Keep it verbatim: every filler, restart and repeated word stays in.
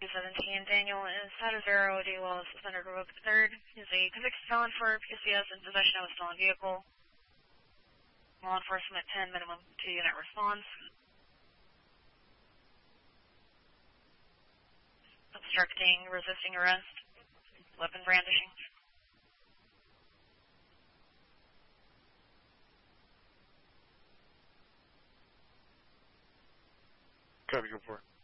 two seventeen. Daniel is at a zero. D Wells is under revoke the third. He's a convicted felon for P C S and possession of a stolen vehicle. Law enforcement ten, minimum two unit response. Obstructing, resisting arrest, weapon brandishing. Copy, go for it.